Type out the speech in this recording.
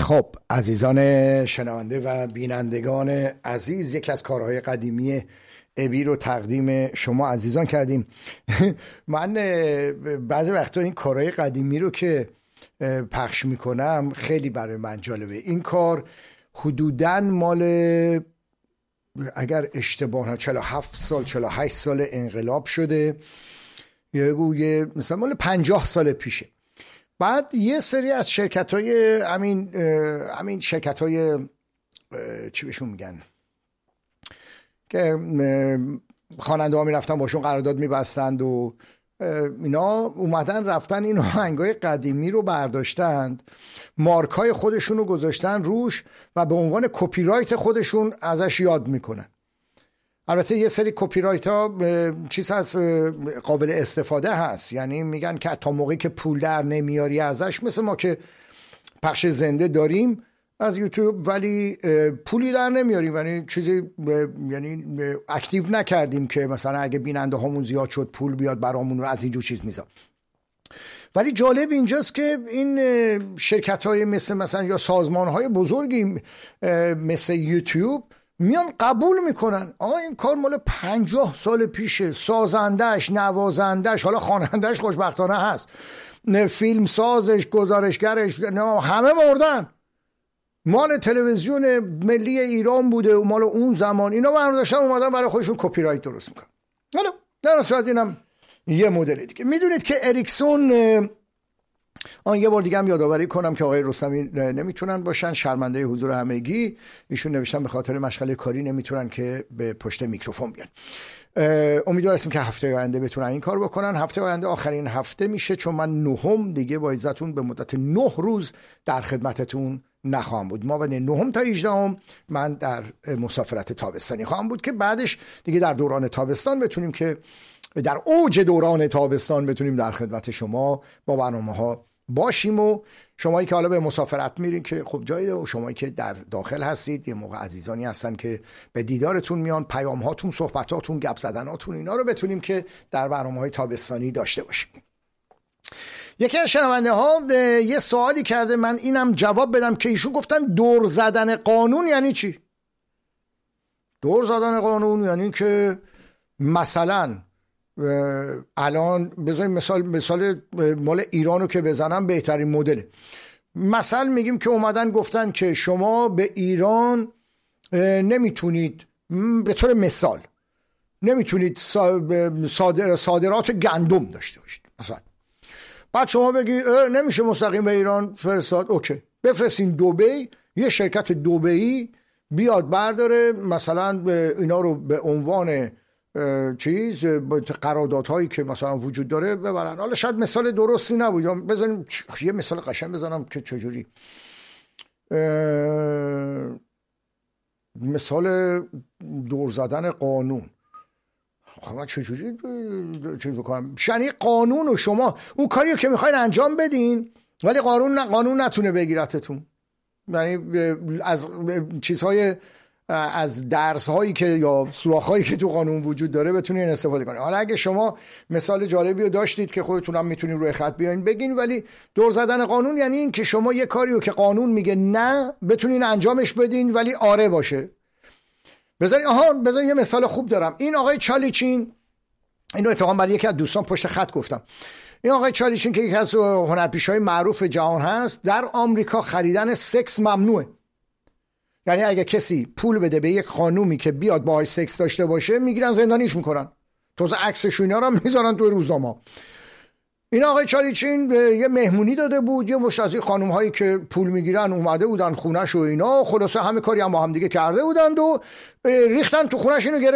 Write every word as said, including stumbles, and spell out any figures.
خب عزیزان شنونده و بینندگان عزیز، یکی از کارهای قدیمی ابی رو تقدیم شما عزیزان کردیم. من بعضی وقتا این کارهای قدیمی رو که پخش میکنم خیلی برای من جالبه. این کار حدوداً مال اگر اشتباه نه چهل و هفت سال چهل و هشت سال انقلاب شده، یا گویه مثلا مال پنجاه سال پیشه. بعد یه سری از شرکت های همین همین شرکت های چی بهشون میگن که خواننده ها میرفتن باشون قرارداد میبستند و اینا، اومدن رفتن این آهنگای قدیمی رو برداشتند، مارکای خودشون رو گذاشتن روش و به عنوان کپی رایت خودشون ازش یاد میکنن. البته یه سری کپی رایت ها چیز هست قابل استفاده هست، یعنی میگن که تا موقعی که پول در نمیاری ازش، مثل ما که پخش زنده داریم از یوتیوب ولی پولی در نمیاریم، یعنی چیزی یعنی اکتیو نکردیم که مثلا اگه بیننده هامون زیاد شد پول بیاد برامون و از اینجور چیز میذارم. ولی جالب اینجاست که این شرکت های مثل مثلا یا سازمان های بزرگی مثل یوتیوب میان قبول میکنن آقا این کار مال پنجاه سال پیشه، سازندش، نوازندش، حالا خوانندش خوشبختانه هست، فیلم سازش، گزارشگرش، همه مردن، مال تلویزیون ملی ایران بوده و مال اون زمان. اینا برداشتن اومدن برای خودشون کپی رایت درست میکنن. حالا در اصل اینم یه مدل دیگه. میدونید که اریکسون، آن یه بار دیگه هم یادآوری کنم که آقای رستمی نمیتونن باشن، شرمنده حضور همگی، ایشون نوشتن به خاطر مشغله کاری نمیتونن که به پشت میکروفون بیان. امیدوار هستیم که هفته آینده بتونن این کار بکنن. هفته آینده آخرین هفته میشه، چون من نهم دیگه با عزتون به مدت نه روز در خدمتتون نخواهم بود. ما بین نهم تا هجدهم من در مسافرت تابستانی خواهم بود که بعدش دیگه در دوران تابستان بتونیم که در اوج دوران تابستان بتونیم در خدمت شما با برنامه ها باشیم. و شمایی که حالا به مسافرت میرین که خب جایی، و شمایی که در داخل هستید یه موقع عزیزانی هستن که به دیدارتون میان، پیام هاتون، صحبت هاتون، گپ زدن هاتون، اینا رو بتونیم که در برنامه های تابستانی داشته باشیم. یکی از شنونده ها یه سوالی کرده، من اینم جواب بدم که ایشون گفتن دور زدن قانون یعنی چی؟ دور زدن قانون یعنی که مثلا الان بذاریم مثال مثال مال ایرانو که بزنم بهترین مدله. مثلا میگیم که اومدن گفتن که شما به ایران نمیتونید، به طور مثال نمیتونید صادر صادرات گندم داشته باشید مثلا. بعد شما بگی نمیشه مستقیم به ایران فرستاد، اوکی بفرستین دبی، یه شرکت دبی بیاد برداره مثلا اینا رو به عنوان چیز قراردادهایی که مثلا وجود داره ببرن. حالا شاید مثال درستی نبود، بزنیم یه مثال قشنگ بزنم که چجوری مثال دور زدن قانون. خب من چجوری چیز بکنم؟ یعنی قانون و شما اون کاریو که میخواین انجام بدین ولی قانون نه، قانون نتونه بگیرتتون، یعنی از چیزهای از درس هایی که یا سوراخ هایی که تو قانون وجود داره بتونین استفاده کنین. حالا اگه شما مثال جالبی رو داشتید که خودتون هم میتونین روی خط بیاین بگین، ولی دور زدن قانون یعنی این که شما یه کاریو که قانون میگه نه بتونین انجامش بدین ولی آره باشه. بذارین آها بذارین یه مثال خوب دارم. این آقای چالیچین، اینو اتفاقا برای یکی از دوستان پشت خط گفتم، این آقای چالیچین که یکی از هنرپیشه‌های معروف جهان هست، در آمریکا خریدن سکس ممنوعه. یعنی اگه کسی پول بده به یک خانومی که بیاد باهاش سکس داشته باشه میگیرن زندانیش میکنن، توزه عکسش اینا رو میذارن توی روزنامه. این آقای چالیچین یه مهمونی داده بود، یه مشت از این خانم هایی که پول میگیرن اومده بودن خونش و اینا، خلاصه همه کاری هم با هم دیگه کرده بودند و ریختن تو خونش، اینو گرفت